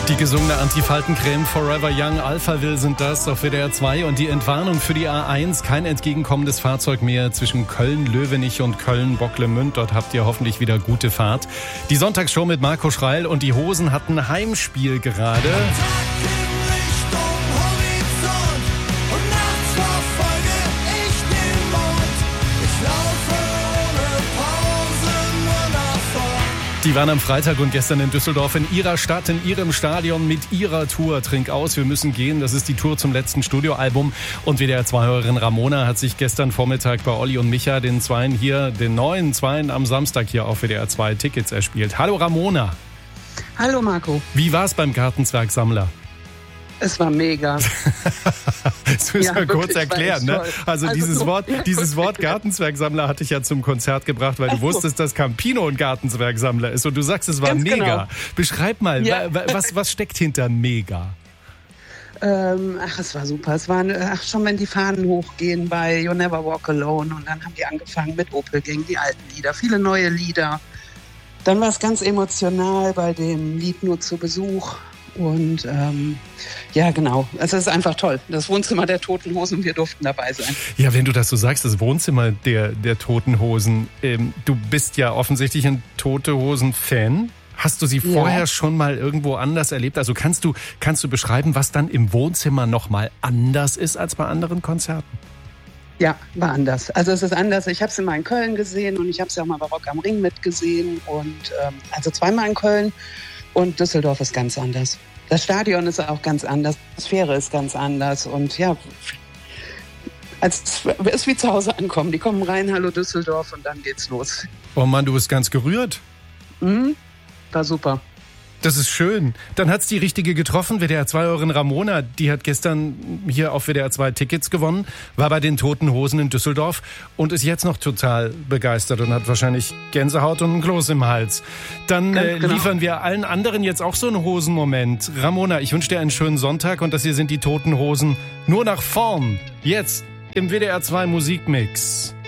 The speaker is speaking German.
Die gesungene Antifaltencreme Forever Young, Alphaville sind das auf WDR 2 und die Entwarnung für die A1. Kein entgegenkommendes Fahrzeug mehr zwischen Köln-Löwenich und Köln-Bocklemünd. Dort habt ihr hoffentlich wieder gute Fahrt. Die Sonntagsshow mit Marco Schreil und die Hosen hatten Heimspiel gerade. Die waren am Freitag und gestern in Düsseldorf in ihrer Stadt, in ihrem Stadion mit ihrer Tour. Trink aus, wir müssen gehen. Das ist die Tour zum letzten Studioalbum. Und WDR-2-Hörerin Ramona hat sich gestern Vormittag bei Olli und Micha, den neuen Zweien am Samstag hier auf WDR 2 Tickets erspielt. Hallo Ramona. Hallo Marco. Wie war's beim Gartenzwergsammler? Es war mega. Das müssen wir kurz erklären. Ne? Also dieses ja, Wort Gartenzwergsammler hatte ich ja zum Konzert gebracht, weil du wusstest, dass Campino ein Gartenzwergsammler ist. Und du sagst, es war ganz mega. Genau. Beschreib mal, Ja. was steckt hinter mega? Es war super. Es waren, schon wenn die Fahnen hochgehen bei You Never Walk Alone und dann haben die angefangen mit Opel gegen die alten Lieder, viele neue Lieder. Dann war es ganz emotional bei dem Lied Nur zu Besuch. Und ja, genau. Es ist einfach toll. Das Wohnzimmer der Toten Hosen, wir durften dabei sein. Ja, wenn du das so sagst, das Wohnzimmer der Toten Hosen. Du bist ja offensichtlich ein Tote Hosen-Fan. Hast du sie vorher schon mal irgendwo anders erlebt? Also kannst du beschreiben, was dann im Wohnzimmer nochmal anders ist als bei anderen Konzerten? Ja, war anders. Also es ist anders. Ich habe sie mal in Köln gesehen und ich habe sie auch mal bei Rock am Ring mitgesehen. Und also zweimal in Köln. Und Düsseldorf ist ganz anders. Das Stadion ist auch ganz anders. Die Atmosphäre ist ganz anders. Und ja, es ist wie zu Hause ankommen. Die kommen rein, hallo Düsseldorf, und dann geht's los. Oh Mann, du bist ganz gerührt. War super. Das ist schön. Dann hat's die Richtige getroffen. WDR-2-Hörerin Ramona, die hat gestern hier auf WDR 2 Tickets gewonnen, war bei den Toten Hosen in Düsseldorf und ist jetzt noch total begeistert und hat wahrscheinlich Gänsehaut und einen Kloß im Hals. Dann Genau. liefern wir allen anderen jetzt auch so einen Hosenmoment. Ramona, ich wünsche dir einen schönen Sonntag und das hier sind die Toten Hosen nur nach vorn. Jetzt im WDR 2 Musikmix.